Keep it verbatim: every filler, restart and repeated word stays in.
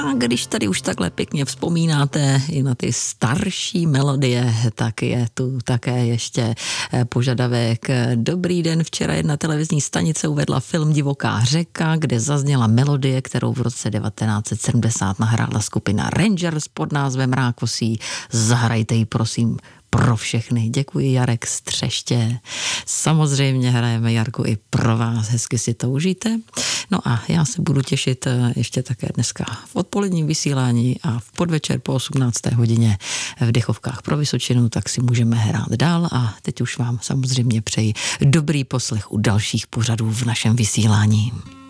A když tady už takhle pěkně vzpomínáte i na ty starší melodie, tak je tu také ještě požadavek. Dobrý den, včera jedna televizní stanice uvedla film Divoká řeka, kde zazněla melodie, kterou v roce devatenáct set sedmdesát nahrála skupina Rangers pod názvem Rákosí. Zahrajte ji, prosím, pro všechny. Děkuji, Jarek Střeště. Samozřejmě hrajeme, Jarku, i pro vás. Hezky si to užijte. No a já se budu těšit ještě také dneska v odpoledním vysílání a v podvečer po osmnácté hodině v Dechovkách pro Vysočinu, tak si můžeme hrát dál a teď už vám samozřejmě přeji dobrý poslech u dalších pořadů v našem vysílání.